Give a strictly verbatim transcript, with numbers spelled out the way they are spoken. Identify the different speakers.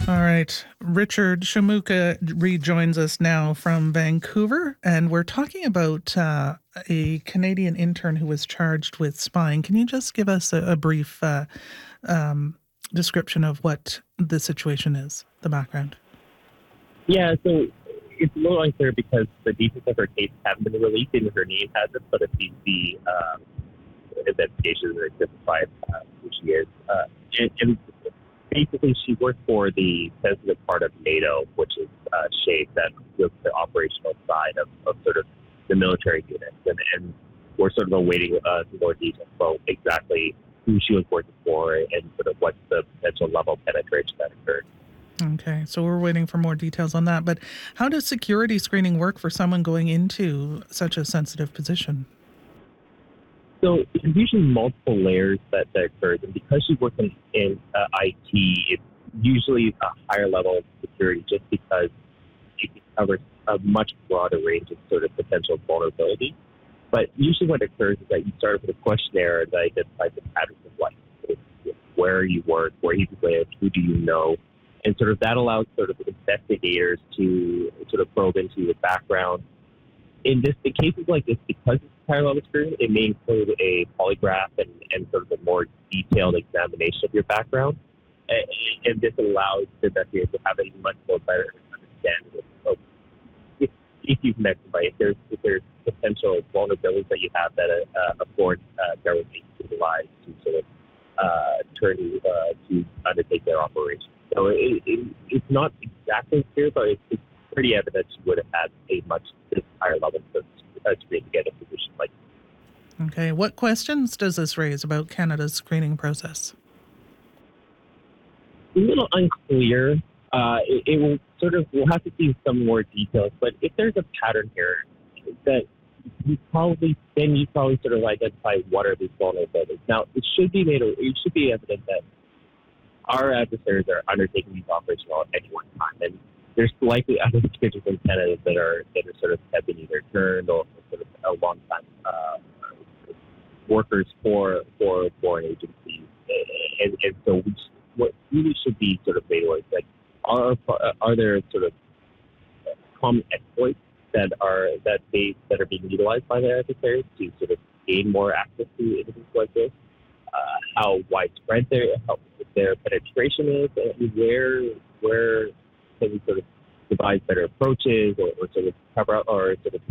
Speaker 1: All right. Richard Shamuka rejoins us now from Vancouver, and we're talking about uh, a Canadian intern who was charged with spying. Can you just give us a, a brief uh, um, description of what the situation is, the background?
Speaker 2: Yeah, so it's a little unclear because the details of her case haven't been released, and her name hasn't, but if you see um, investigations that identify uh, who she is. Uh, and, and basically, she worked for the sensitive part of NATO, which is uh, SHAPE, that was the operational side of, of sort of the military units. And, and we're sort of awaiting uh, some more details about exactly who she was working for and sort of what's the potential level of penetration that occurred.
Speaker 1: Okay, so we're waiting for more details on that. But how does security screening work for someone going into such a sensitive position?
Speaker 2: So there's usually multiple layers that, that occurs, and because she works in, in uh, I T, it's usually a higher level of security just because it covers a much broader range of sort of potential vulnerability. But usually what occurs is that you start with a questionnaire that identifies the patterns of life, where you work, where you live, who do you know, and sort of that allows sort of investigators to sort of probe into your background. In this, in cases like this, because it's higher level screening, it may include a polygraph and, and sort of a more detailed examination of your background. And, and this allows the investigators to have a much more better understanding of, of if, if you've met somebody, if there's, if there's potential vulnerabilities that you have that a, a foreign uh, government may utilize to sort of uh, turn you uh, to undertake their operation. So it, it, it's not exactly clear, but it's, it's pretty evident she would have had a much higher level of screening to get a position like this.
Speaker 1: Okay, what questions does this raise about Canada's screening process?
Speaker 2: A little unclear. Uh, it, it will sort of, we'll have to see some more details, but if there's a pattern here that you probably, then you probably sort of identify what are these vulnerabilities. Now, it should be made, it should be evident that our adversaries are undertaking these operations all at any one time. And there's likely other individuals in Canada that are that are sort of have been either turned or sort of a long time uh, workers for for foreign agencies, and, and so we, what really should be sort of made was like are are there sort of common exploits that are that they that are being utilized by their adversaries to sort of gain more access to individuals like this? Uh, how widespread their how their penetration is, and where where can we sort of devise better approaches or, or sort of cover up or sort of